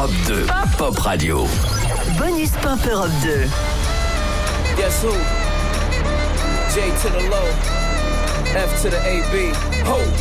Europe 2, Pop Radio. Bonus Pop Europe 2. Guess who? J to the low, F to the AB. Ho!